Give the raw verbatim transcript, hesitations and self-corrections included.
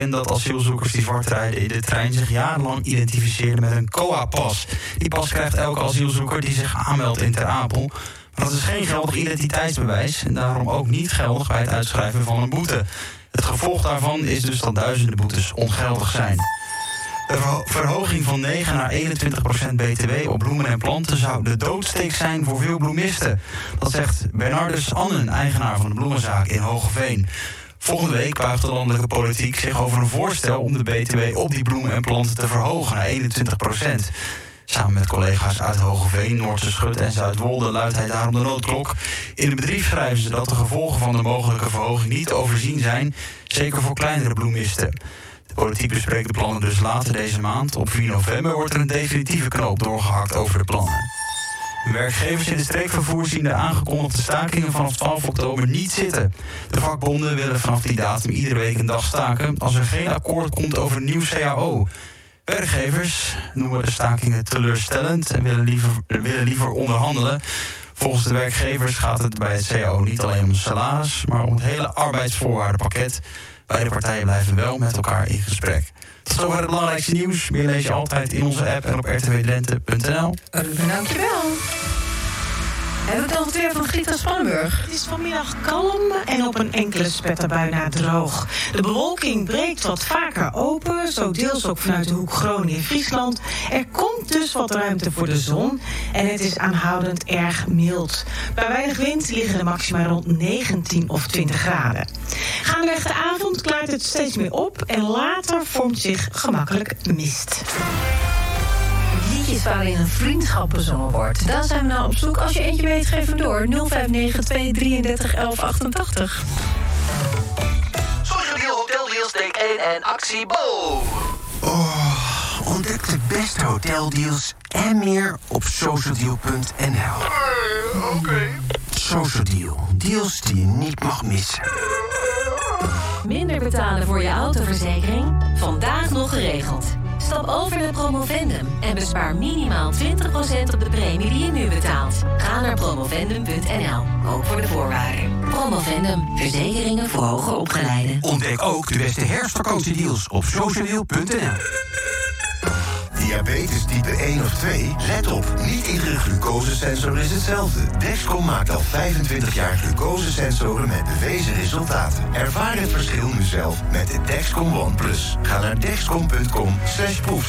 En dat asielzoekers die zwart rijden in de trein zich jarenlang identificeerden met een C O A-pas. Die pas krijgt elke asielzoeker die zich aanmeldt in Ter Apel. Maar dat is geen geldig identiteitsbewijs en daarom ook niet geldig bij het uitschrijven van een boete. Het gevolg daarvan is dus dat duizenden boetes ongeldig zijn. De verho- verhoging van negen naar eenentwintig procent B T W op bloemen en planten zou de doodsteek zijn voor veel bloemisten. Dat zegt Bernardus Annen, eigenaar van de bloemenzaak in Hogeveen. Volgende week buigt de landelijke politiek zich over een voorstel om de B T W op die bloemen en planten te verhogen naar eenentwintig procent. Samen met collega's uit Hogeveen, Noordse Schut en Zuidwolde luidt hij daarom de noodklok. In het bedrijf schrijven ze dat de gevolgen van de mogelijke verhoging niet te overzien zijn, zeker voor kleinere bloemisten. De politiek bespreekt de plannen dus later deze maand. Op vier november wordt er een definitieve knoop doorgehakt over de plannen. Werkgevers in het streekvervoer zien de aangekondigde stakingen vanaf twaalf oktober niet zitten. De vakbonden willen vanaf die datum iedere week een dag staken als er geen akkoord komt over een nieuw C A O. Werkgevers noemen de stakingen teleurstellend en willen liever, willen liever onderhandelen. Volgens de werkgevers gaat het bij het C A O niet alleen om salaris, maar om het hele arbeidsvoorwaardenpakket. Beide partijen blijven wel met elkaar in gesprek. Tot zover het belangrijkste nieuws. Meer lees je altijd in onze app en op r t w drenthe punt n l. Ruben, dankjewel. Hebben we dan het weer van Grieter Spannenburg? Het is vanmiddag kalm en op een enkele spetterbui na droog. De bewolking breekt wat vaker open, zo deels ook vanuit de hoek Groningen-Friesland. Er komt dus wat ruimte voor de zon en het is aanhoudend erg mild. Bij weinig wind liggen de maxima rond negentien of twintig graden. Gaandeweg de avond klaart het steeds meer op en later vormt zich gemakkelijk mist. Liedjes waarin een vriendschap bezongen wordt. Daar zijn we nou op zoek. Als je eentje weet, geef hem door. nul vijf negen twee drieëndertig elf achtentachtig. Social Deal Hotel Deals, take één en actie Bo! Oh, ontdek de beste hoteldeals en meer op socialdeal punt n l. Uh, Oké. Okay. Social Deal. Deals die je niet mag missen. Minder betalen voor je autoverzekering? Vandaag nog geregeld. Stap over naar Promovendum en bespaar minimaal twintig procent op de premie die je nu betaalt. Ga naar promovendum punt n l. Ook voor de voorwaarden. Promovendum. Verzekeringen voor hoger opgeleiden. Ontdek ook de beste herfstvakantiedeals op socialdeal punt n l. Diabetes type één of twee? Let op, niet iedere glucosesensor is hetzelfde. Dexcom maakt al vijfentwintig jaar glucosesensoren met bewezen resultaten. Ervaar het verschil nu zelf met de Dexcom One Plus. Ga naar dexcom punt com slash proefs.